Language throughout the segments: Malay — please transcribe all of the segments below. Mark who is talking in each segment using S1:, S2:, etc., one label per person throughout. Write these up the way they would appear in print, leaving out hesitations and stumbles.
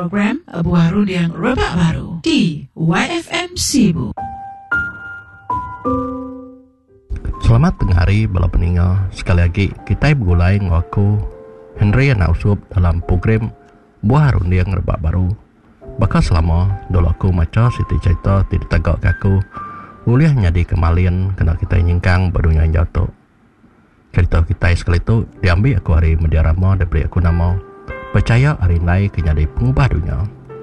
S1: program Buah Rundiang Rebak Baru di YFM Sibu.
S2: Selamat tengah hari bala peninga. Sekali lagi kita bergulai ngaku Henry anak usup dalam program Buah Rundiang Rebak Baru. Bakal selama dulu aku maca siti cerita tidak tegak kaku boleh nyadi kemalian kena kita nyingkang badunya jatuh. Cerita kita sekali itu diambil aku hari media rama dan beri aku nama percaya hari ini kenyadi pengubah dunia.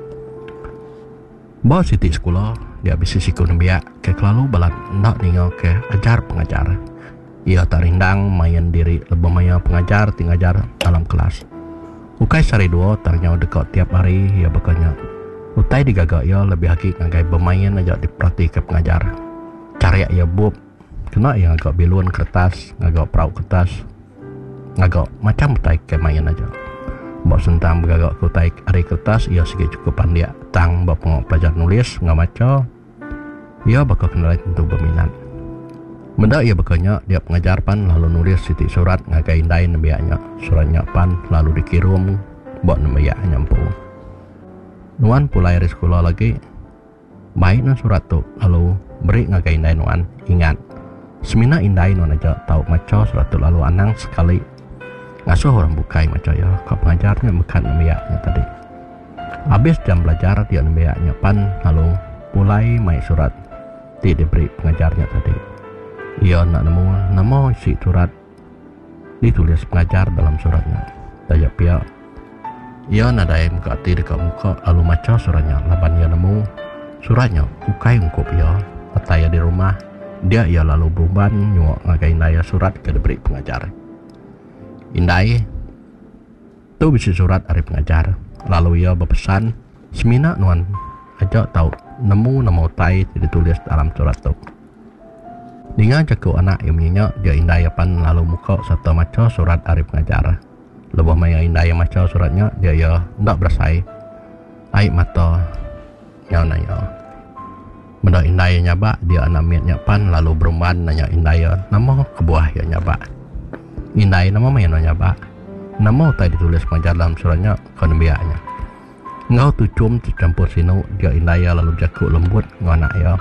S2: Bawa siti sekolah dia habis siku nembiak ke kelalu balat nak ningo ke ajar pengajar. Ia tak rindang main diri lebih maya pengajar tingajar dalam kelas. Ukai sari dua ternyau dekat tiap hari ia berkanya. Utai digagak ia lebih hakik ngagai bermain aja diperhati ke pengajar. Cari ia bub kena yang agak bilun kertas, agak perauk kertas, agak macam utai ke main aja. Bawa sentang bergagak utai hari kertas ia sikit cukupan dia tang bawa pengok pelajar nulis nggak maca. Ia bakal kenal untuk berminat. Benda ia berkanya dia pengajar pan lalu nulis siti surat ngagai indai nembiaknya. Suratnya pan lalu dikirim buat nembiak nyampu. Nuan pulai dari sekolah lagi. Baik nan surat tu lalu beri ngagai indai nuan. Ingat semina indai nuan aja tahu maca surat tu lalu anang sekali. Ngasuh orang bukai maca ya. Kau pengajarnya bukan nembiaknya tadi. Habis jam belajar dia nembiaknya pan lalu pulai mai surat. Tidak diberi pengajarnya tadi. Ia nak nemu nama isi surat ditulis pengajar dalam suratnya. Tajak pihak. Ia nadai muka hati dekat muka lalu maca suratnya. Laban ia nemu suratnya ukai ungkup ia. Ataya di rumah dia ia lalu beruban nyuak ngagai indai surat ke diberi pengajar. Indai tu bisi surat dari pengajar. Lalu ia berpesan semina nuan ajak tahu nemu nama utai ditulis dalam surat tu. Dengan jaku anak yang menyenyak dia indai pan lalu muka serta maca surat dari pengajar. Lebih maya indai maca suratnya dia ia hendak berasai air mata nanya. Benda indai nyabak dia anak miatnya pan lalu berumban nanya indai nama kebuah yang nyabak. Indai nama main nyabak. Nama utai ditulis pengajar dalam suratnya kenembiaknya. Ngau tu cum campur sinu dia indaya lalu jaku lembut ngau anak ya.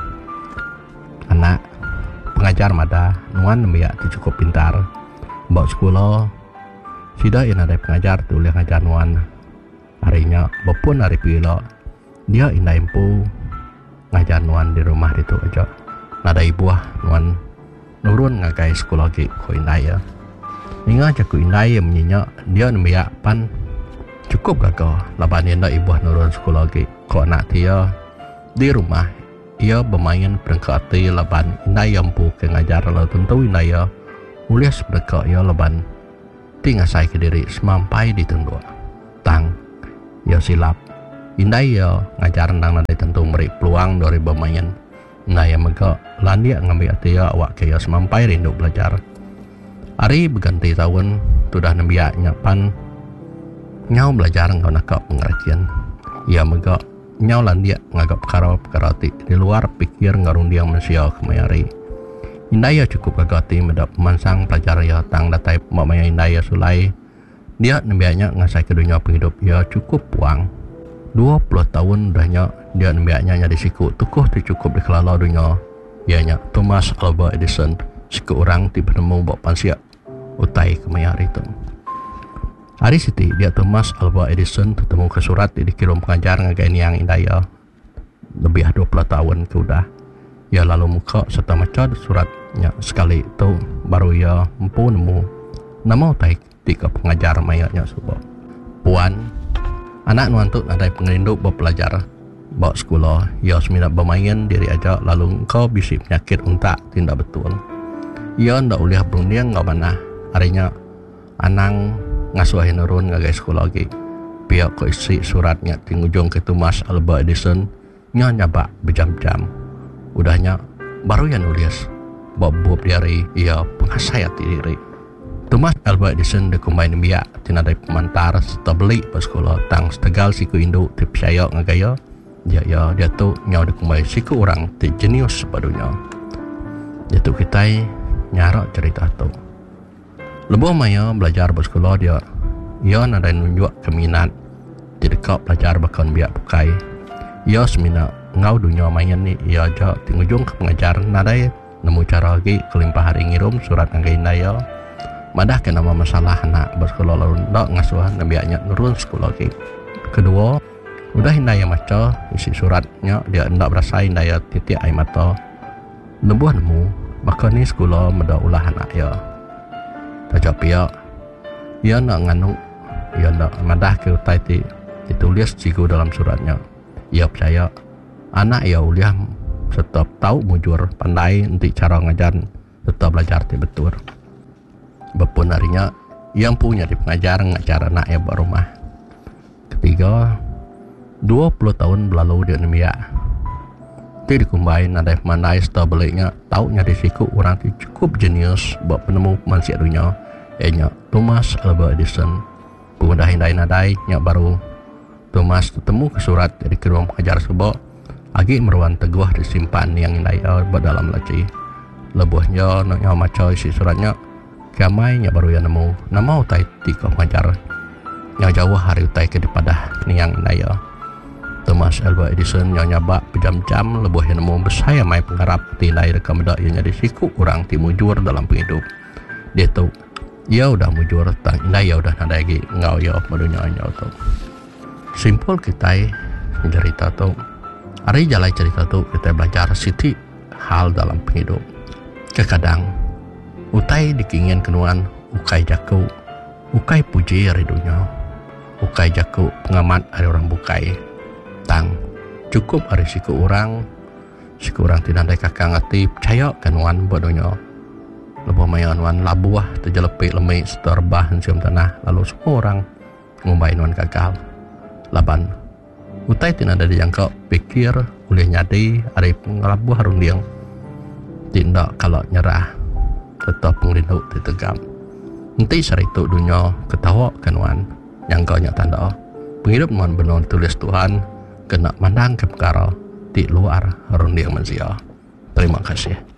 S2: Anak pengajar mada nuan nembiak tu cukup pintar. Bawa sekolah sida yang ada pengajar tu boleh ngajar nuan. Harinya bapun hari pila dia indai empu ngajar nuan di rumah itu aja. Nada ibuah nuan nurun ngagai sekolah lagi ko indaya. Ingat jaku indaya menyenyak dia nembiak pan cukup gagah laban dia nak ibuah nurun sekolah lagi. Kau anak dia di rumah ia bermain perangkat hati laban indai ampu ke ngajar lalu tentu indai boleh seberkak ia laban tinggal saya ke diri semampai di tendua tang ia silap indai ia ngajar nang nanti tentu beri peluang dari bermain indai megak landia ngambil hati awak ke ia semampai rindu belajar. Hari berganti tahun sudah nembiaknya pan nyau belajar ngau nakap pengrajian. Ia megak nyau landia ngagap perkara di luar pikir ngarundiang manusia kemayari. Indaya cukup gagati medap pemansang pelajar ia tang datai mamaya indaya sulai. Dia nembiaknya ngasai ke dunia penghidup ia cukup puang. 20 tahun dahnya dia nembiaknya nyadi siku tukuh cukup di kelala dunia. Ianya Thomas Alva Edison siku orang tiba nemu bawa pansiak utai kemayari itu. Hari siti dia Thomas Alva Edison bertemu ke surat dikirim pengajar ngagai niang indaya lebih 20 tahun ke udah. Ia lalu muka serta maca suratnya sekali itu baru ia mampu nemu nama utai ketika pengajar mayatnya sebab puan anak nuan tu ada pengerindu berpelajar bawa sekolah ia seminat bermain diri aja lalu kau bisi penyakit untak tidak betul. Ia ndak boleh berunding ngau mana harinya anang ngasuhin nurun ngagai sekolah lagi. Pihak ko isi suratnya tingujung ke Thomas Alva Edison nya nyabak berjam-jam. Udahnya baru yang nulis bab-bab dari ia penghasai hati diri. Thomas Alva Edison dekumai nembiak tinadai pemantar serta beli pas sekolah tang setegal siku induk tipsaya ngagaya. Dia tu nyau dekumai siku orang ti jenius sepadunya. Dia tu kita nyarak cerita tu. Lebih maya belajar bersekolah dia. Ia nadai nunjuk keminat Tidak kau belajar bakon biak bukai. Ia semina ngau dunia main ni ia aja tingujung ke pengajar nadai nemu cara lagi kelimpah hari ngirum surat anggain daya. Madah ke nama masalah anak bersekolah lalu ndak ngasuhan nabiaknya nurun sekolah lagi. Kedua, udah hindaya maca isi suratnya dia ndak berasa hindaya titik air mata. Lebuh nemu maka ni sekolah meda ulah anak ya. Tajap ia nak nganu ia nak madah ke utai ti ditulis cikgu dalam suratnya. Ia percaya anak ia uliah tetap tahu mujur pandai nanti cara ngajar tetap belajar ti betul. Bepun harinya ia punya di pengajar ngajar anak ia buat rumah. Ketiga, 20 tahun berlalu di Indonesia. Ti dikumbain ada mandai setelah baliknya taunya risiko orang ti cukup jenius buat penemu manusia dunia. Ianya Thomas Alva Edison. Pemudah hindai nadai nya baru Thomas ketemu ke surat dari ke ruang pengajar sebab agi meruan teguh disimpan yang hindai dalam laci. Lebuhnya naknya maca isi suratnya kamai nya baru yang nemu nama utai ti ke pengajar yang jauh hari utai ke daripada ni yang hindai. Thomas Alva Edison yang nyabak berjam-jam lebuh yang nemu bersaya mai pengharap ti hindai rekam dak ianya risiko orang ti mujur dalam penghidup. Dia tahu ia udah mujur tang hindai udah nadai lagi ngau ya madunya nya tu. Simpul kita cerita tu. Hari jalai cerita tu kita belajar siti hal dalam penghidup. Kadang utai dikingin kenuan ukai jaku, ukai puji hari dunia, ukai jaku pengamat hari orang bukai. Tang cukup hari siku orang tidak ada kakak ngati percaya kenuan bodohnya. Lepas mayan wan labuah terjelepik lemai seterbah siam tanah lalu semua orang ngumbain wan gagal. Laban utai tidak ada dijangka pikir oleh nyadi ada pengalabuh harun diang tindak kalau nyerah tetap penglinduk ditegam nanti saritu dunia ketawa kanuan yang kau nyak tanda penghidup nuan benar tulis Tuhan kena mandang ke perkara di luar harun diang manusia. Terima kasih.